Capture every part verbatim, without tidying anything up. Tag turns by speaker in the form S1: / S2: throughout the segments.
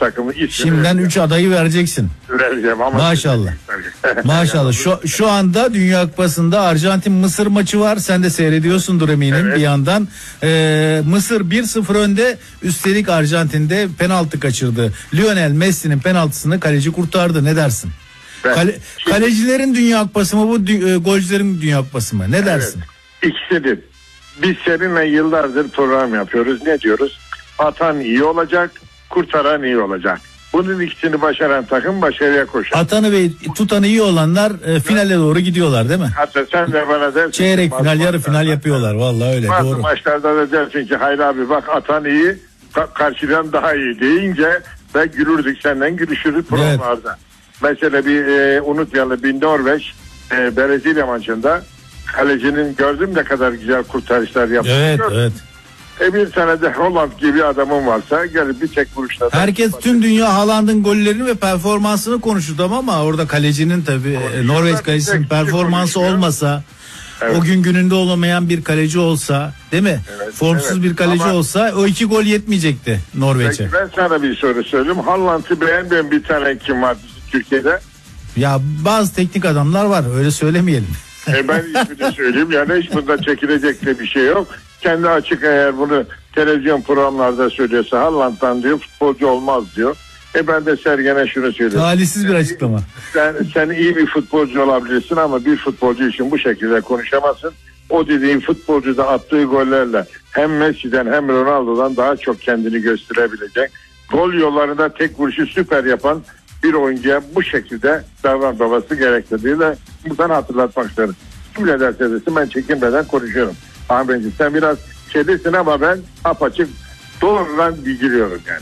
S1: takımı
S2: şimdiden üç adayı vereceksin.
S1: Vereceğim ama
S2: maşallah. Maşallah. Şu şu anda Dünya Kupası'nda Arjantin Mısır maçı var. Sen de seyrediyorsundur eminim evet. Bir yandan. Ee, Mısır bir sıfır önde. Üstelik Arjantin'de penaltı kaçırdı. Lionel Messi'nin penaltısını kaleci kurtardı. Ne dersin? Ben, Kale, şimdi, kalecilerin Dünya Kupası mı bu e, golcülerin Dünya Kupası mı? Ne dersin?
S1: Evet, ikisi de. Biz seninle yıllardır program yapıyoruz. Ne diyoruz? Atan iyi olacak, kurtaran iyi olacak. Bunun ikisini başaran takım başarıya koşar.
S2: Atanı ve tutanı iyi olanlar e, finale doğru gidiyorlar değil mi?
S1: Hatta sen de bana dersin.
S2: Çeyrek final, yarı final yapıyorlar. Vallahi öyle
S1: bazı
S2: doğru.
S1: maçlarda da dersin ki hayır abi bak atan iyi, karşıdan daha iyi deyince ve gülürdük senden gülüşürüz programlarda. Evet. Mesela bir e, unutmayalım bir Norveç e, Brezilya maçında kalecinin gördüm ne kadar güzel kurtarışlar yaptı.
S2: Evet
S1: gördüm.
S2: evet.
S1: E bir tane de Holland gibi adamın varsa gelip bir tek vuruşta.
S2: Herkes tüm dünya Haaland'ın gollerini ve performansını konuştu ama orada kalecinin tabii e, Norveç kalecinin performansı olmasa evet. O gün gününde olamayan bir kaleci olsa değil mi? Evet, formsuz evet. Bir kaleci ama olsa o iki gol yetmeyecekti Norveç'e.
S1: Ben sana bir soru söyleyeyim. Haaland'ı beğenmeyen bir tane kim var Türkiye'de?
S2: Ya bazı teknik adamlar var öyle söylemeyelim.
S1: E ben ismini söyleyeyim yani hiç bunda çekilecek de bir şey yok. Kendi açık eğer bunu televizyon programlarda söylüyorsa Haaland'dan diyor futbolcu olmaz diyor. E ben de Sergen'e şunu söylüyorum.
S2: Talihsiz bir açıklama.
S1: Sen, sen iyi bir futbolcu olabilirsin ama bir futbolcu için bu şekilde konuşamazsın. O dediğin futbolcu da attığı gollerle hem Messi'den hem Ronaldo'dan daha çok kendini gösterebilecek. Gol yollarında tek vuruşu süper yapan bir oyuncuya bu şekilde davranması gerekli diye de buradan hatırlatmak isterim. Kim ne derse desin ben çekinmeden konuşuyorum. Ahmetciğim sen biraz şeydesin ama ben apaçık doğrudan bilgiliyorum yani.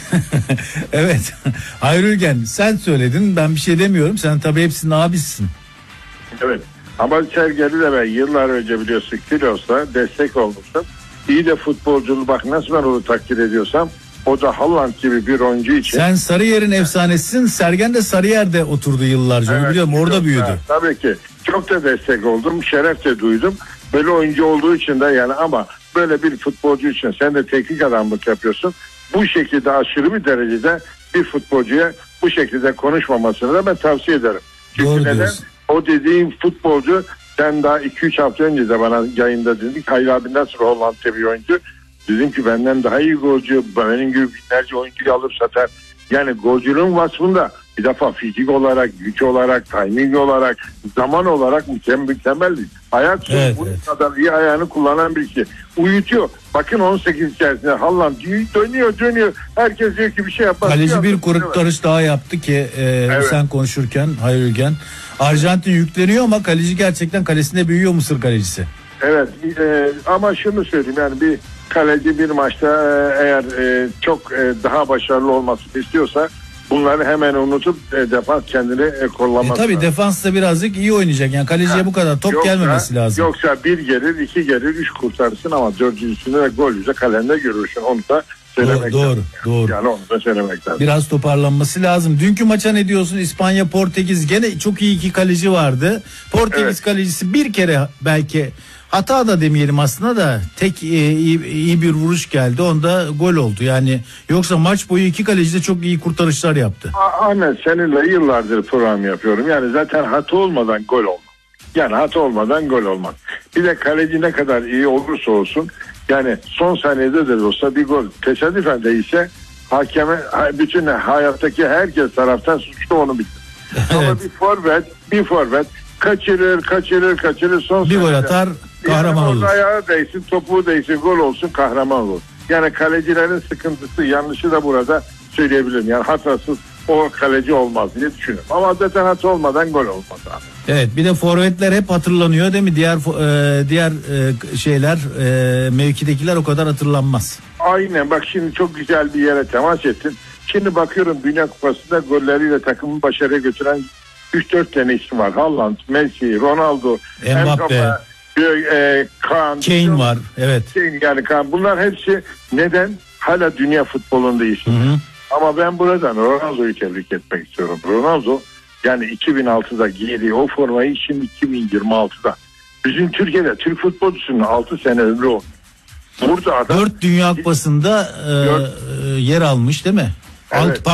S2: Evet. Hayır Ülgen sen söyledin ben bir şey demiyorum. Sen tabii hepsinin abisisin.
S1: Evet. Ama Sergen'i de ben yıllar önce biliyorsun Kilos'ta destek olmuştum. İyi de futbolculuğu bak nasıl ben onu takdir ediyorsam o da Haaland gibi bir oyuncu için.
S2: Sen Sarıyer'in efsanesisin. Sergen de Sarıyer'de oturdu yıllarca. Evet, biliyorum orada büyüdü. Ha,
S1: tabii ki. Çok da destek oldum. Şeref de duydum. Böyle oyuncu olduğu için de yani ama böyle bir futbolcu için sen de teknik adamlık yapıyorsun. Bu şekilde aşırı bir derecede bir futbolcuya bu şekilde konuşmamasını da ben tavsiye ederim. Çünkü
S2: doğru
S1: neden?
S2: Diyorsun.
S1: O dediğim futbolcu sen daha iki üç hafta önce de bana yayında dedik. Hayır abinden sonra Hollanda'da bir oyuncu. Dedim ki benden daha iyi golcü, benim gibi binlerce oyuncuyu alıp satar. Yani golcülüğün vasfında bir defa fizik olarak, güç olarak, timing olarak, zaman olarak mükemmel, mükemmel değil. Ayak sonu evet, bunun evet. kadar iyi ayağını kullanan bir kişi. Uyutuyor. Bakın on sekiz içerisinde Haaland dönüyor dönüyor. Herkes diyor ki bir şey yapar.
S2: Kaleci bir kurtarış daha yaptı ki e, evet. Sen konuşurken Hayır Ülgen. Arjantin yükleniyor ama kaleci gerçekten kalesinde büyüyor Mısır kalecisi.
S1: Evet e, ama şunu söyleyeyim yani bir kaleci bir maçta e, eğer e, çok e, daha başarılı olmasını istiyorsa bunları hemen unutup e, defans kendini e, kollaması.
S2: E, tabii defans da birazcık iyi oynayacak yani kaleciye ha, bu kadar top yoksa, gelmemesi lazım.
S1: Yoksa bir gelir iki gelir üç kurtarsın ama dördüncüsünde de gol yüze kalende görürsün onu da söylemek
S2: doğru,
S1: lazım.
S2: Doğru doğru.
S1: Yani onu da söylemek lazım.
S2: Biraz toparlanması lazım. Dünkü maça ne diyorsun? İspanya Portekiz gene çok iyi iki kaleci vardı. Portekiz evet. Kalecisi bir kere belki hata da demeyelim aslında da tek iyi, iyi bir vuruş geldi. Onda gol oldu. Yani yoksa maç boyu iki kaleci de çok iyi kurtarışlar yaptı.
S1: Ahmet seninle yıllardır program yapıyorum. Yani zaten hata olmadan gol olmaz. Yani hata olmadan gol olmaz. Bir de kaleci ne kadar iyi olursa olsun yani son saniyede de olsa bir gol tesadüfen değilse hakeme bütün hayattaki herkes taraftan suçlu onu bilir. Evet. Ama bir forvet bir forvet kaçırır kaçırır kaçırır son
S2: bir gol atar kahraman
S1: yani
S2: olur.
S1: Ayağı değsin topuğu değsin gol olsun kahraman olur. Yani kalecilerin sıkıntısı yanlışı da burada söyleyebilirim. Yani hatasız o kaleci olmaz diye düşünüyorum. Ama zaten hata olmadan gol olmaz abi.
S2: Evet bir de forvetler hep hatırlanıyor değil mi? Diğer e, diğer e, şeyler e, mevkidekiler o kadar hatırlanmaz.
S1: Aynen bak şimdi çok güzel bir yere temas ettin. Şimdi bakıyorum Dünya Kupası'nda golleriyle takımı başarıya götüren üç dört tane isim var. Haaland, Messi, Ronaldo,
S2: Mbappe,
S1: e, Kaan,
S2: Kane var. Evet.
S1: Kane yani Kaan. Bunlar hepsi neden? Hala dünya futbolunda isim. Hı hı. Ama ben buradan Ronaldo'yu tebrik etmek istiyorum. Ronaldo yani iki bin altıda giydiği o formayı şimdi iki bin yirmi altıda. Bizim Türkiye'de Türk futbolcusunun altı sene ömrü oldu. Burada adam
S2: dört Dünya Kupası'nda e, yer almış değil mi? Evet.